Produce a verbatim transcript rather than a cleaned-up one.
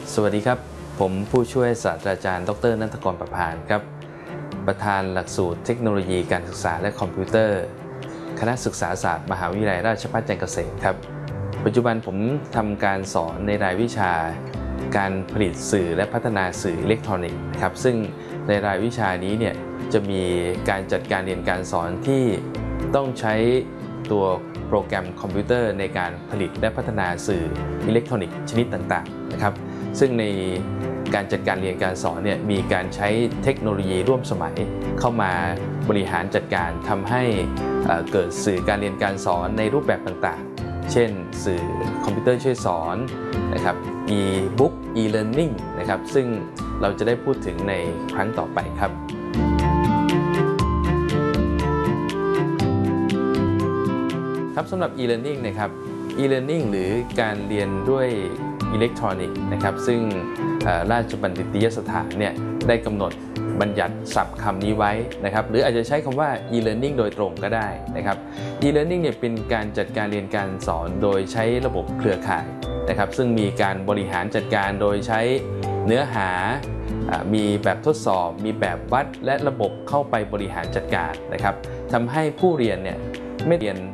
สวัสดีครับผมผู้ช่วยศาสตราจารย์ดร.ณัฐกร ประภานครับประธานหลักสูตรเทคโนโลยีการศึกษาและคอมพิวเตอร์คณะศึกษาศาสตร์มหาวิทยาลัยราชภัฏจันทร์เกษมครับปัจจุบันผมทำการสอนในรายวิชาการผลิตสื่อและพัฒนาสื่ออิเล็กทรอนิกส์ครับซึ่งในรายวิชานี้เนี่ยจะมีการจัดการเรียนการสอนที่ต้องใช้ตัวโปรแกรมคอมพิวเตอร์ในการผลิตและพัฒนาสื่ออิเล็กทรอนิกส์ชนิดต่างๆนะครับซึ่งในการจัดการเรียนการสอนเนี่ยมีการใช้เทคโนโลยีร่วมสมัยเข้ามาบริหารจัดการทำให้เกิดสื่อการเรียนการสอนในรูปแบบต่างๆเช่นสื่อคอมพิวเตอร์ช่วยสอนนะครับ e-book e-learning นะครับซึ่งเราจะได้พูดถึงในครั้งต่อไปครับครับสำหรับ e-learning นะครับ e-learning หรือการเรียนด้วยอิเล็กทรอนิกส์นะครับซึ่งราชบัณฑิตยสถานเนี่ยได้กำหนดบัญญัติศัพท์คำนี้ไว้นะครับหรืออาจจะใช้คำว่า e-learning โดยตรงก็ได้นะครับ e-learning เนี่ยเป็นการจัดการเรียนการสอนโดยใช้ระบบเครือข่ายนะครับซึ่งมีการบริหารจัดการโดยใช้เนื้อหามีแบบทดสอบมีแบบวัดและระบบเข้าไปบริหารจัดการนะครับทำให้ผู้เรียนเนี่ยไม่เรียน